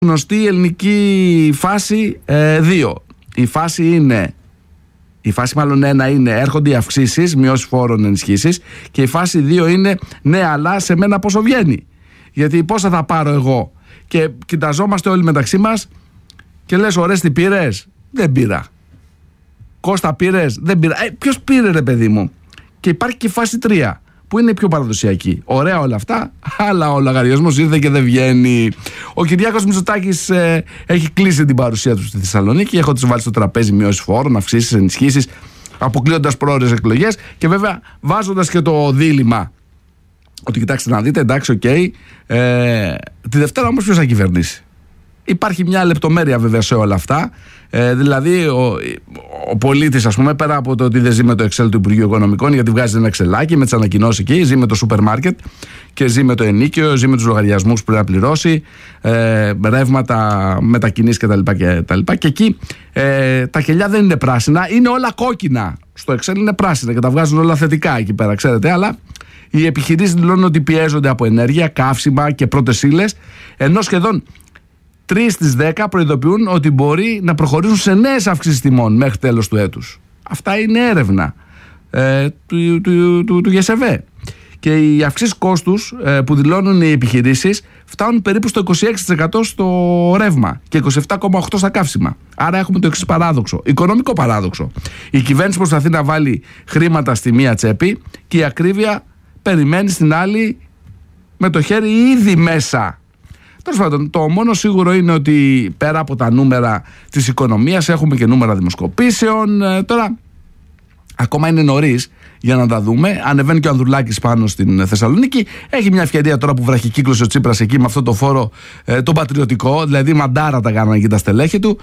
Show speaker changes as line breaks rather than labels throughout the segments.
γνωστή ελληνική φάση 2. Η φάση 1 είναι έρχονται οι αυξήσεις, μειώσεις φόρων, ενισχύσεις. Και η φάση 2 είναι ναι, αλλά σε μένα πόσο βγαίνει. Γιατί πόσα θα πάρω εγώ. Και κοιταζόμαστε όλοι μεταξύ μας και λες, ωραίες τι πήρες? Δεν πήρα. Κώστα πήρες? Δεν πήρα. Ποιος πήρε, ρε παιδί μου? Και υπάρχει και η φάση 3, που είναι η πιο παραδοσιακή. Ωραία όλα αυτά, αλλά ο λογαριασμός ήρθε και δεν βγαίνει. Ο Κυριάκος Μητσοτάκης έχει κλείσει την παρουσία του στη Θεσσαλονίκη, έχοντας βάλει στο τραπέζι μειώσεις φόρων, αυξήσεις, ενισχύσεις, αποκλείοντας πρόορες εκλογές και βέβαια βάζοντας και το δίλημμα ότι κοιτάξτε να δείτε, εντάξει, οκ, τη Δευτέρα όμως ποιος θα κυβερνήσει? Υπάρχει μια λεπτομέρεια βέβαια σε όλα αυτά. Δηλαδή ο πολίτης, ας πούμε, πέρα από το ότι δεν ζει με το Excel του Υπουργείου Οικονομικών, γιατί βγάζει ένα Excelάκι με τις ανακοινώσεις εκεί, ζει με το σούπερ μάρκετ και ζει με το ενίκιο, ζει με τους λογαριασμούς που πρέπει να πληρώσει, ρεύματα, μετακινήσεις κτλ. Και εκεί τα κελιά δεν είναι πράσινα, είναι όλα κόκκινα. Στο Excel είναι πράσινα και τα βγάζουν όλα θετικά εκεί πέρα, ξέρετε, αλλά οι επιχειρήσεις δηλώνουν ότι πιέζονται από ενέργεια, καύσιμα και πρώτες ύλες, ενώ σχεδόν 3 στις 10 προειδοποιούν ότι μπορεί να προχωρήσουν σε νέες αυξήσεις τιμών μέχρι τέλος του έτους. Αυτά είναι έρευνα του ΓΕΣΕΒΕ. Και οι αυξήσεις κόστους που δηλώνουν οι επιχειρήσεις φτάνουν περίπου στο 26% στο ρεύμα και 27,8% στα καύσιμα. Άρα έχουμε το εξής παράδοξο, οικονομικό παράδοξο. Η κυβέρνηση προσπαθεί να βάλει χρήματα στη μία τσέπη και η ακρίβεια περιμένει στην άλλη με το χέρι ήδη μέσα. Τέλος πάντων, το μόνο σίγουρο είναι ότι πέρα από τα νούμερα της οικονομίας έχουμε και νούμερα δημοσκοπήσεων. Τώρα ακόμα είναι νωρίς για να τα δούμε. Ανεβαίνει και ο Ανδρουλάκης πάνω στην Θεσσαλονίκη. Έχει μια ευκαιρία τώρα που βραχικύκλωσε ο Τσίπρας εκεί με αυτό το φόρο τον πατριωτικό. Δηλαδή μαντάρα τα κάνανε εκεί τα στελέχη του.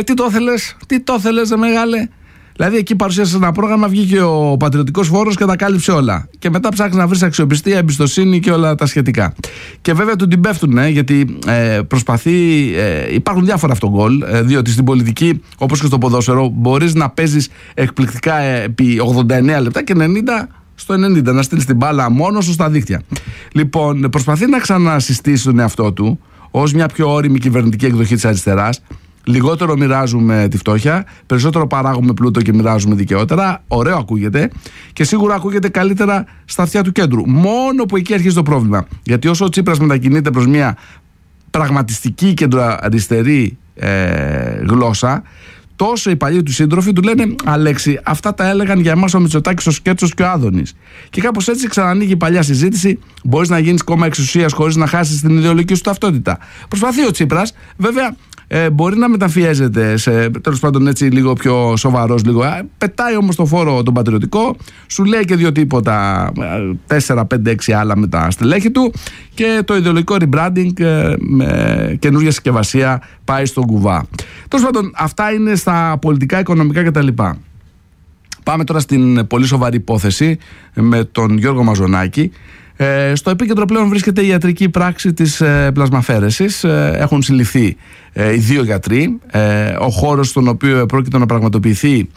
Τι το θέλες μεγάλε? Δηλαδή εκεί παρουσίασε ένα πρόγραμμα, βγήκε ο πατριωτικός φόρος και τα κάλυψε όλα. Και μετά ψάχνει να βρει αξιοπιστία, εμπιστοσύνη και όλα τα σχετικά. Και βέβαια του την πέφτουν, γιατί προσπαθεί. Υπάρχουν διάφορα αυτογκόλ, διότι στην πολιτική, όπως και στο ποδόσφαιρο, μπορείς να παίζεις εκπληκτικά επί 89 λεπτά και 90 στο 90, να στείλεις την μπάλα μόνος σου στα δίκτυα. Λοιπόν, προσπαθεί να ξανασυστήσει τον εαυτό του ως μια πιο όριμη κυβερνητική εκδοχή της αριστεράς. Λιγότερο μοιράζουμε τη φτώχεια, περισσότερο παράγουμε πλούτο και μοιράζουμε δικαιότερα. Ωραίο ακούγεται και σίγουρα ακούγεται καλύτερα στα αυτιά του κέντρου. Μόνο που εκεί αρχίζει το πρόβλημα. Γιατί όσο ο Τσίπρας μετακινείται προς μια πραγματιστική κεντροαριστερή γλώσσα, τόσο οι παλιοί του σύντροφοι του λένε Αλέξη, αυτά τα έλεγαν για εμάς ο Μητσοτάκης, ο Σκέτσος και ο Άδωνης. Και κάπως έτσι ξανανοίγει η παλιά συζήτηση. Μπορείς να γίνεις κόμμα εξουσίας χωρίς να χάσεις την ιδεολογική σου ταυτότητα. Προσπαθεί ο Τσίπρας, βέβαια. Μπορεί να μεταφιέζεται σε, τέλος πάντων, έτσι λίγο πιο σοβαρός, πετάει όμως το φόρο τον πατριωτικό, σου λέει και 2 τίποτα, 4, 5, 6 άλλα με τα στελέχη του και το ιδεολογικό rebranding με καινούργια συσκευασία πάει στον κουβά. Τέλος πάντων, αυτά είναι στα πολιτικά, οικονομικά κτλ. Πάμε τώρα στην πολύ σοβαρή υπόθεση με τον Γιώργο Μαζονάκη. Στο επίκεντρο πλέον βρίσκεται η ιατρική πράξη της πλασμαφέρεσης. Έχουν συλληφθεί οι 2 γιατροί. Ο χώρος στον οποίο πρόκειται να πραγματοποιηθεί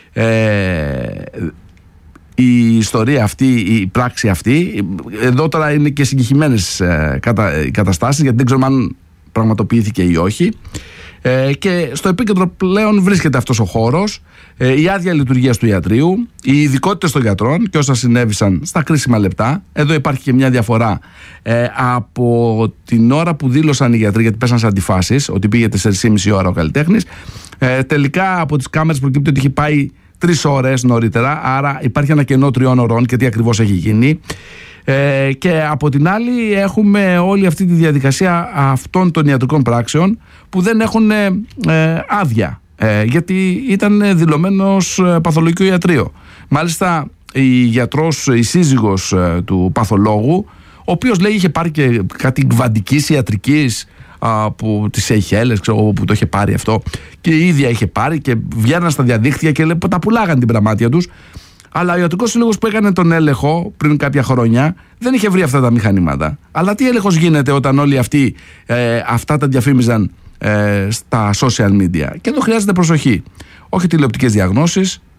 η ιστορία αυτή, η πράξη αυτή. Εδώ τώρα είναι και συγκεκριμένες καταστάσεις, γιατί δεν ξέρουμε αν πραγματοποιήθηκε ή όχι. Και στο επίκεντρο πλέον βρίσκεται αυτός ο χώρος, η άδεια λειτουργίας του ιατρείου, οι ειδικότητες των γιατρών και όσα συνέβησαν στα κρίσιμα λεπτά. Εδώ υπάρχει και μια διαφορά από την ώρα που δήλωσαν οι γιατροί, γιατί πέσαν σε αντιφάσεις, ότι πήγε 4,5 ώρα ο καλλιτέχνης. Τελικά από τις κάμερες προκύπτει ότι έχει πάει 3 ώρες νωρίτερα, άρα υπάρχει ένα κενό 3 ώρων και τι ακριβώς έχει γίνει. Και από την άλλη έχουμε όλη αυτή τη διαδικασία αυτών των ιατρικών πράξεων που δεν έχουν άδεια, γιατί ήταν δηλωμένος παθολογικό ιατρείο. Μάλιστα η γιατρός, η σύζυγος του παθολόγου, ο οποίος λέει είχε πάρει και κάτι κβαντικής ιατρικής από τις Σεϊχέλες, ξέρω που το είχε πάρει αυτό, και η ίδια είχε πάρει και βγαίναν στα διαδίκτυα και τα πουλάγαν την πραμάτια τους. Αλλά ο ιατρικός σύλλογος που έκανε τον έλεγχο πριν κάποια χρόνια δεν είχε βρει αυτά τα μηχανήματα. Αλλά τι έλεγχος γίνεται όταν όλοι αυτοί αυτά τα διαφήμιζαν στα social media? Και εδώ χρειάζεται προσοχή. Όχι τηλεοπτικές διαγνώσεις,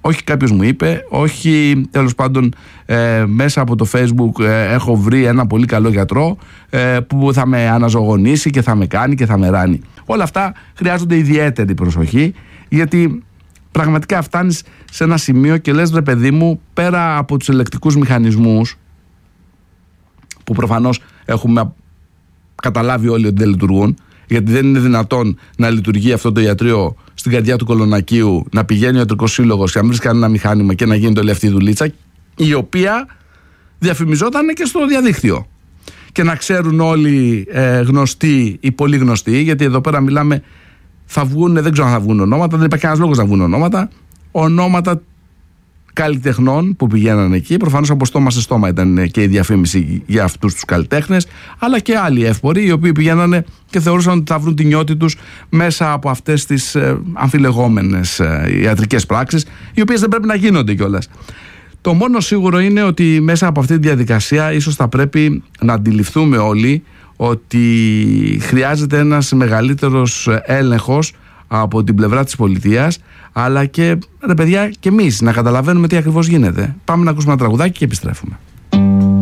όχι κάποιος μου είπε, όχι τέλος πάντων μέσα από το Facebook έχω βρει ένα πολύ καλό γιατρό που θα με αναζωογονήσει και θα με κάνει και θα με ράνει. Όλα αυτά χρειάζονται ιδιαίτερη προσοχή, γιατί πραγματικά φτάνεις σε ένα σημείο και λες, ρε παιδί μου, πέρα από τους ελεκτικούς μηχανισμούς που προφανώς έχουμε καταλάβει όλοι ότι δεν λειτουργούν, γιατί δεν είναι δυνατόν να λειτουργεί αυτό το ιατρείο στην καρδιά του Κολονακίου, να πηγαίνει ο ιατρικός σύλλογος και να βρει κανένα μηχάνημα και να γίνεται όλη αυτή η δουλίτσα, η οποία διαφημιζόταν και στο διαδίκτυο. Και να ξέρουν όλοι γνωστοί ή πολύ γνωστοί, γιατί εδώ πέρα μιλάμε, θα βγουν, δεν ξέρω αν θα βγουν ονόματα, δεν υπάρχει κανένας λόγος να βγουν ονόματα καλλιτεχνών που πηγαίνανε εκεί. Προφανώς από στόμα σε στόμα ήταν και η διαφήμιση για αυτούς τους καλλιτέχνες, αλλά και άλλοι εύποροι οι οποίοι πηγαίνανε και θεωρούσαν ότι θα βρουν την νιώτη τους μέσα από αυτές τις αμφιλεγόμενες ιατρικές πράξεις, οι οποίες δεν πρέπει να γίνονται κιόλας. Το μόνο σίγουρο είναι ότι μέσα από αυτή τη διαδικασία ίσως θα πρέπει να αντιληφθούμε όλοι ότι χρειάζεται ένας μεγαλύτερος έλεγχος από την πλευρά της πολιτείας, αλλά και, ρε παιδιά, και εμείς να καταλαβαίνουμε τι ακριβώς γίνεται. Πάμε να ακούσουμε ένα τραγουδάκι και επιστρέφουμε.